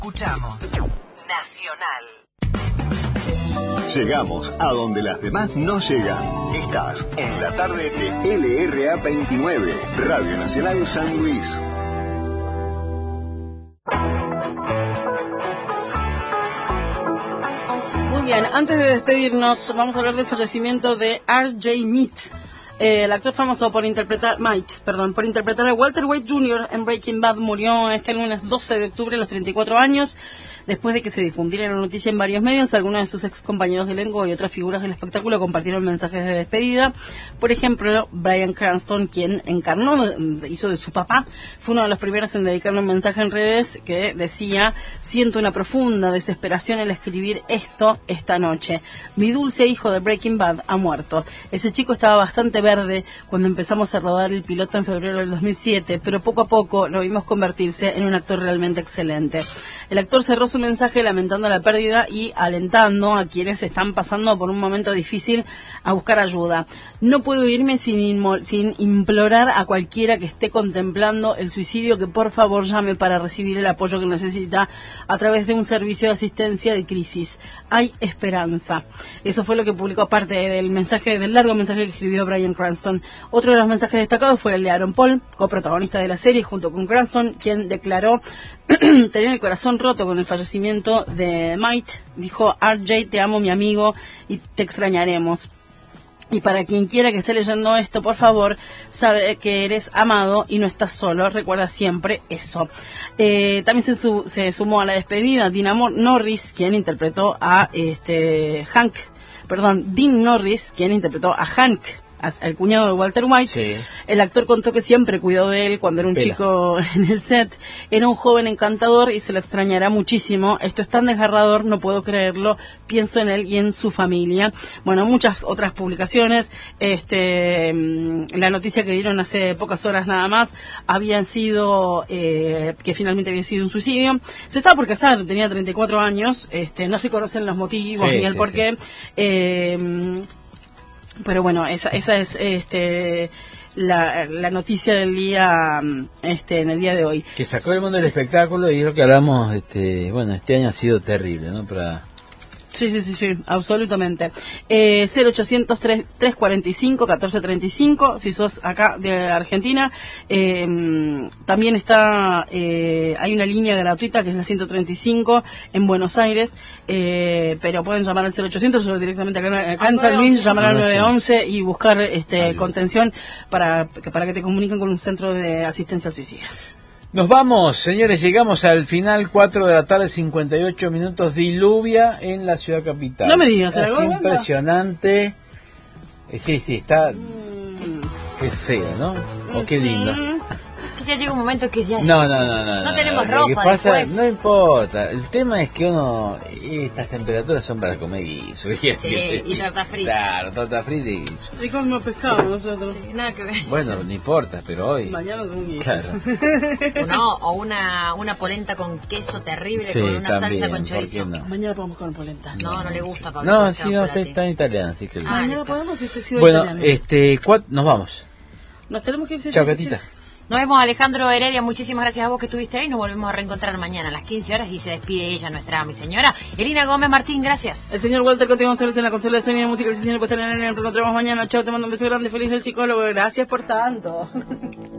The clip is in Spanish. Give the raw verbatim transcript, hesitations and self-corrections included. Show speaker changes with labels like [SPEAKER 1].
[SPEAKER 1] Escuchamos Nacional.
[SPEAKER 2] Llegamos a donde las demás no llegan. Estás en la tarde de L R A veintinueve, Radio Nacional San Luis.
[SPEAKER 3] Muy bien, antes de despedirnos, vamos a hablar del fallecimiento de R J Mead. Eh, el actor famoso por interpretar, Might, perdón, por interpretar a Walter White junior en Breaking Bad murió este lunes doce de octubre a los treinta y cuatro años, después de que se difundiera la noticia en varios medios. Algunos de sus ex compañeros de elenco y otras figuras del espectáculo compartieron mensajes de despedida. Por ejemplo, Bryan Cranston, quien encarnó, hizo de su papá, fue uno de los primeros en dedicarle un mensaje en redes que decía: siento una profunda desesperación al escribir esto esta noche. Mi dulce hijo de Breaking Bad ha muerto. Ese chico estaba bastante verde cuando empezamos a rodar el piloto en febrero del dos mil siete, pero poco a poco lo vimos convertirse en un actor realmente excelente. El actor cerró su mensaje lamentando la pérdida y alentando a quienes están pasando por un momento difícil a buscar ayuda. No puedo irme sin, inmo- sin implorar a cualquiera que esté contemplando el suicidio que por favor llame para recibir el apoyo que necesita a través de un servicio de asistencia de crisis. Hay esperanza. Eso fue lo que publicó aparte del mensaje, del largo mensaje que escribió Bryan Cranston. Otro de los mensajes destacados fue el de Aaron Paul, coprotagonista de la serie junto con Cranston, quien declaró tener el corazón roto con el fallecimiento de Mike. Dijo: R J, te amo, mi amigo, y te extrañaremos. Y para quien quiera que esté leyendo esto, por favor, sabe que eres amado y no estás solo. Recuerda siempre eso. Eh, también se, su- se sumó a la despedida Dina Mo- Norris, quien interpretó a este Hank, perdón, Dean Norris, quien interpretó a Hank, el cuñado de Walter White.
[SPEAKER 4] Sí.
[SPEAKER 3] El actor contó que siempre cuidó de él cuando era un
[SPEAKER 4] Pela.
[SPEAKER 3] chico en el set. Era un joven encantador y se lo extrañará muchísimo. Esto es tan desgarrador, no puedo creerlo. Pienso en él y en su familia. Bueno, muchas otras publicaciones. Este, mm, la noticia que dieron hace pocas horas nada más habían sido eh, que finalmente había sido un suicidio. Se estaba por casar, tenía treinta y cuatro años. Este, no se conocen los motivos
[SPEAKER 4] Sí,
[SPEAKER 3] ni el
[SPEAKER 4] sí,
[SPEAKER 3] porqué.
[SPEAKER 4] sí.
[SPEAKER 3] Eh, Pero bueno, esa, esa es este la, la noticia del día, este en el día de hoy.
[SPEAKER 4] Que sacó del mundo del espectáculo, y creo que hablamos, este, bueno, este año ha sido terrible, ¿no? Para...
[SPEAKER 3] Sí, sí, sí, sí, absolutamente. Eh, cero ochocientos, tres cuarenta y cinco, catorce treinta y cinco, si sos acá de Argentina. Eh, también está, eh, hay una línea gratuita que es la ciento treinta y cinco en Buenos Aires, eh, pero pueden llamar al cero ochocientos o directamente acá, acá en San Luis, llamar al nueve once y buscar este contención para, para que te comuniquen con un centro de asistencia al suicidio.
[SPEAKER 4] Nos vamos, señores, llegamos al final, cuatro de la tarde, cincuenta y ocho minutos, diluvia en la ciudad capital.
[SPEAKER 3] No me digas,
[SPEAKER 4] es
[SPEAKER 3] ¿algo?
[SPEAKER 4] impresionante. Eh, sí, sí, está...
[SPEAKER 3] Mm.
[SPEAKER 4] Qué feo, ¿no? O qué lindo.
[SPEAKER 5] Que ya llega un momento que ya...
[SPEAKER 4] No, no, no, no.
[SPEAKER 5] No tenemos
[SPEAKER 4] Lo que
[SPEAKER 5] ropa
[SPEAKER 4] pasa,
[SPEAKER 5] después.
[SPEAKER 4] no importa. El tema es que uno... Estas temperaturas son para comer guiso.
[SPEAKER 5] Sí, y torta frita.
[SPEAKER 4] Claro, torta frita y guiso.
[SPEAKER 3] Y comemos pescado nosotros.
[SPEAKER 5] Sí, nada que ver.
[SPEAKER 4] Bueno, no importa, pero hoy...
[SPEAKER 3] Mañana es un guiso.
[SPEAKER 4] Claro.
[SPEAKER 5] O no, o una, una polenta con queso terrible,
[SPEAKER 4] Sí,
[SPEAKER 5] con una
[SPEAKER 4] también,
[SPEAKER 5] salsa con
[SPEAKER 4] ¿por qué
[SPEAKER 5] chorizo.
[SPEAKER 4] no?
[SPEAKER 3] Mañana podemos comer polenta.
[SPEAKER 5] No, no le gusta a Pablo.
[SPEAKER 4] No,
[SPEAKER 5] el
[SPEAKER 4] sí, no, está,
[SPEAKER 5] chocolate.
[SPEAKER 4] está en italiano, así que...
[SPEAKER 5] Ah,
[SPEAKER 3] Mañana
[SPEAKER 5] listo.
[SPEAKER 3] podemos si este sí va
[SPEAKER 4] Bueno,
[SPEAKER 3] italiano.
[SPEAKER 4] este, cuat- nos vamos.
[SPEAKER 3] Nos tenemos que ir. sí,
[SPEAKER 4] Chao,
[SPEAKER 3] sí, sí,
[SPEAKER 4] Catita.
[SPEAKER 3] sí.
[SPEAKER 5] Nos vemos, Alejandro Heredia, muchísimas gracias a vos que estuviste ahí. Nos volvemos a reencontrar mañana a las quince horas y se despide ella, nuestra mi señora Elina Gómez Martín, gracias.
[SPEAKER 3] El señor Walter Cote González en la consola de sonido y música. El señor puesta en el nos encontramos mañana. Chao, te mando un beso grande, feliz del psicólogo. Gracias por tanto.